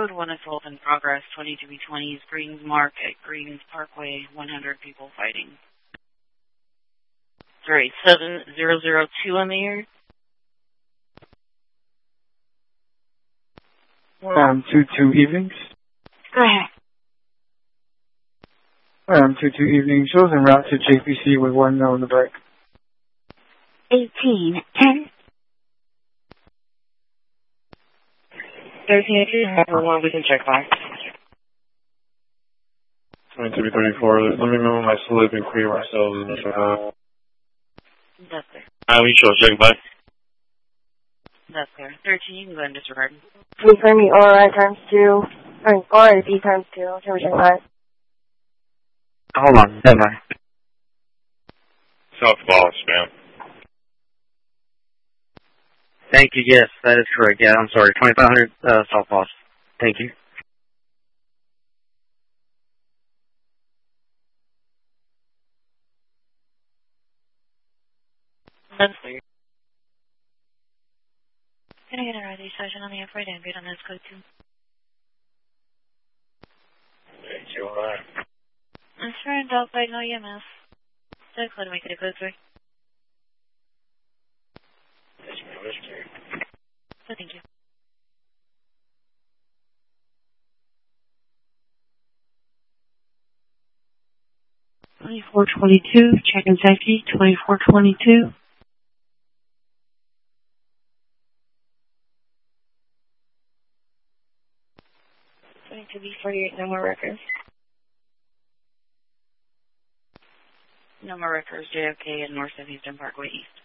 Road, one assault in progress, 22B20's Greens Mark at Greens Parkway, 100 people fighting. 37002 on the air. 22 evenings. Go ahead. 22 evening shows en route to JPC with 1 on the break. 1810. 13, we can check back. 22B34, let me know when my slip and clear ourselves in the That's clear. we shall check back. That's clear. 13, you can go and disregard. Confirm me ORI times 2, ORIB times 2, can we check back? Hold on, stand by. South Boss, ma'am. Thank you, yes, that is correct. Yeah, I'm sorry, 2500 South Boss. Thank you. That's clear. Can I get a ready session on the upright and good on this code 2? Thank you, alright. I'm sure in Delphi, no EMS. So clear to make it a code 3. Yes, ma'am, that's clear. So thank you. $2422, check in safety, $2422. $22B48, no more records. No more records, JFK and North of Eastern Parkway East.